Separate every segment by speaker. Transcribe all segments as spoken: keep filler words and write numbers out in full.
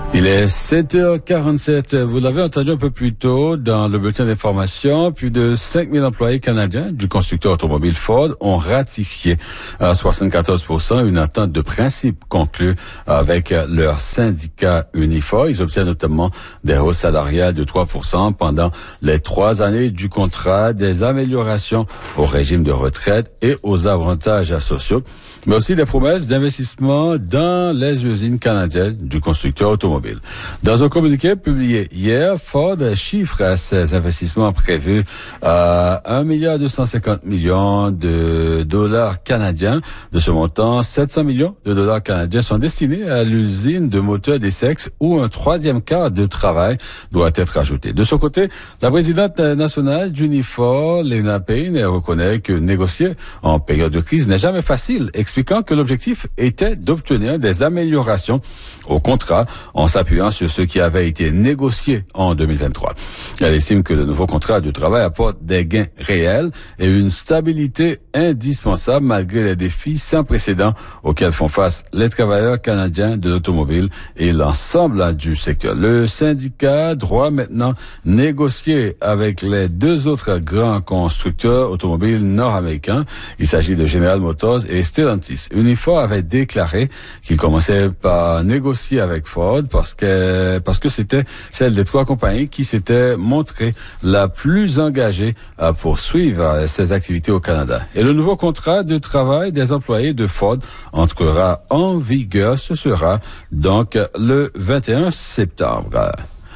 Speaker 1: Il est sept heures quarante-sept. Vous l'avez entendu un peu plus tôt dans le bulletin d'information. Plus de cinq mille employés canadiens du constructeur automobile Ford ont ratifié à soixante-quatorze pour cent une entente de principe conclue avec leur syndicat Unifor. Ils obtiennent notamment des hausses salariales de trois pour cent pendant les trois années du contrat, des améliorations au régime de retraite et aux avantages sociaux, mais aussi des promesses d'investissement dans les usines canadiennes du constructeur automobile. Dans un communiqué publié hier, Ford chiffre ses investissements prévus à un milliard deux cent cinquante millions de dollars canadiens. De ce montant, sept cents millions de dollars canadiens sont destinés à l'usine de moteurs d'Essex où un troisième quart de travail doit être ajouté. De son côté, la présidente nationale d'Unifor, Lena Payne, reconnaît que négocier en période de crise n'est jamais facile, expliquant que l'objectif était d'obtenir des améliorations au contrat en s'appuyant sur ce qui avait été négocié en deux mille vingt-trois. Elle estime que le nouveau contrat de travail apporte des gains réels et une stabilité indispensable malgré les défis sans précédent auxquels font face les travailleurs canadiens de l'automobile et l'ensemble du secteur. Le syndicat doit maintenant négocier avec les deux autres grands constructeurs automobiles nord-américains. Il s'agit de General Motors et Stellantis. Unifor avait déclaré qu'il commençait par négocier avec Ford parce que parce que c'était celle des trois compagnies qui s'était montrée la plus engagée à poursuivre ses activités au Canada. Et le nouveau contrat de travail des employés de Ford entrera en vigueur. Ce sera donc le vingt et un septembre.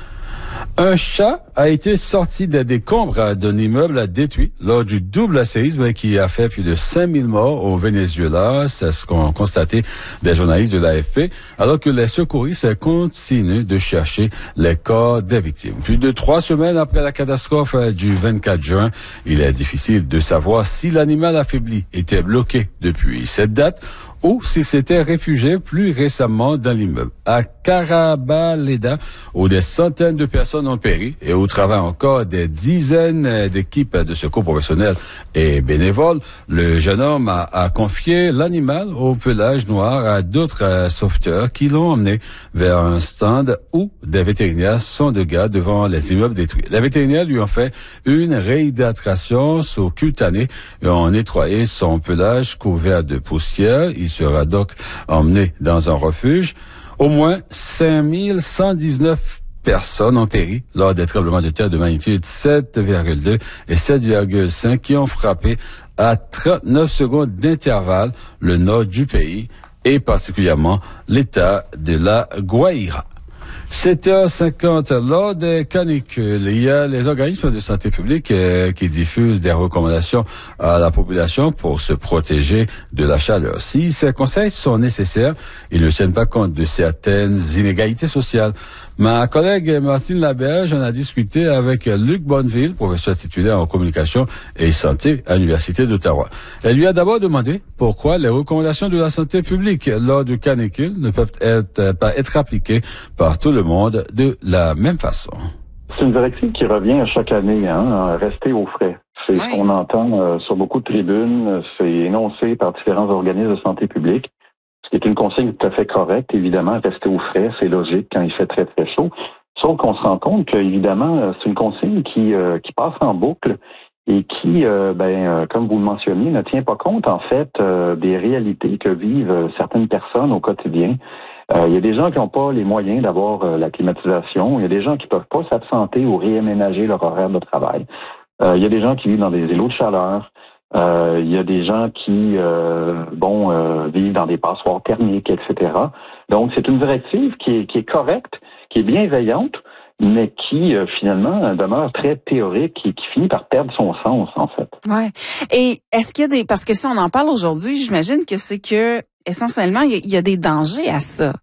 Speaker 1: Un chat a été sorti des décombres d'un immeuble détruit lors du double séisme qui a fait plus de cinq mille morts au Venezuela. C'est ce qu'ont constaté des journalistes de l'A F P, alors que les secouristes continuent de chercher les corps des victimes. Plus de trois semaines après la catastrophe du vingt-quatre juin, il est difficile de savoir si l'animal affaibli était bloqué depuis cette date ou s'il s'était réfugié plus récemment dans l'immeuble. À Carabaleda, où des centaines de personnes ont péri et où travaillent encore des dizaines d'équipes de secours professionnels et bénévoles, le jeune homme a, a confié l'animal au pelage noir à d'autres sauveteurs qui l'ont emmené vers un stand où des vétérinaires sont de garde devant les immeubles détruits. Les vétérinaires lui ont fait une réhydratation sous-cutanée et ont nettoyé son pelage couvert de poussière. Il sera donc emmené dans un refuge. Au moins cinq mille cent dix-neuf personnes ont péri lors des tremblements de terre de magnitude sept virgule deux et sept virgule cinq qui ont frappé à trente-neuf secondes d'intervalle le nord du pays et particulièrement l'État de la Guaira. sept heures cinquante, lors des canicules, il y a les organismes de santé publique euh, qui diffusent des recommandations à la population pour se protéger de la chaleur. Si ces conseils sont nécessaires, ils ne tiennent pas compte de certaines inégalités sociales. Ma collègue Martine Laberge en a discuté avec Luc Bonneville, professeur titulaire en communication et santé à l'Université d'Ottawa. Elle lui a d'abord demandé pourquoi les recommandations de la santé publique lors du canicule ne peuvent être, pas être appliquées par tout le monde de la même façon.
Speaker 2: C'est une directive qui revient à chaque année, hein, rester au frais. C'est oui. Ce qu'on entend euh, sur beaucoup de tribunes, c'est énoncé par différents organismes de santé publique. Ce qui est une consigne tout à fait correcte, évidemment, rester au frais, c'est logique quand il fait très très chaud. Sauf qu'on se rend compte que, évidemment, c'est une consigne qui euh, qui passe en boucle et qui, euh, ben, euh, comme vous le mentionnez, ne tient pas compte, en fait, euh, des réalités que vivent certaines personnes au quotidien. Euh, il y a des gens qui n'ont pas les moyens d'avoir euh, la climatisation. Il y a des gens qui peuvent pas s'absenter ou réaménager leur horaire de travail. Euh, il y a des gens qui vivent dans des îlots de chaleur. Euh, il y a des gens qui, euh, bon, euh, vivent dans des passoires thermiques, et cetera. Donc, c'est une directive qui est, qui est correcte, qui est bienveillante, mais qui, euh, finalement, demeure très théorique et qui finit par perdre son sens, en fait.
Speaker 3: Ouais. Et est-ce qu'il y a des... Parce que si on en parle aujourd'hui, j'imagine que c'est que, essentiellement, il y a, il y a des dangers à ça.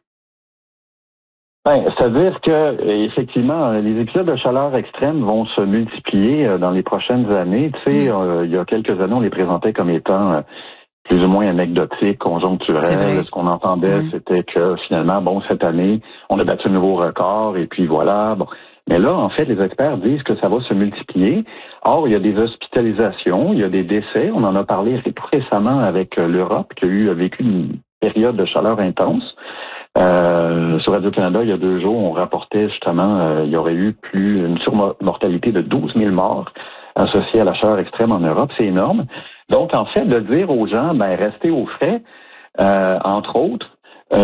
Speaker 2: Ben, c'est-à-dire que, effectivement, les épisodes de chaleur extrême vont se multiplier dans les prochaines années. Tu sais, mmh. euh, il y a quelques années, on les présentait comme étant euh, plus ou moins anecdotiques, conjoncturels. Ce qu'on entendait, mmh. c'était que, finalement, bon, cette année, on a battu un nouveau record, et puis voilà, bon. Mais là, en fait, les experts disent que ça va se multiplier. Or, il y a des hospitalisations, il y a des décès. On en a parlé tout récemment avec l'Europe, qui a eu a vécu une période de chaleur intense. Euh, Euh, sur Radio-Canada, il y a deux jours, on rapportait justement, euh, il y aurait eu plus une surmortalité de douze mille morts associés à la chaleur extrême en Europe. C'est énorme. Donc, en fait, de dire aux gens, ben, restez au frais, euh, entre autres,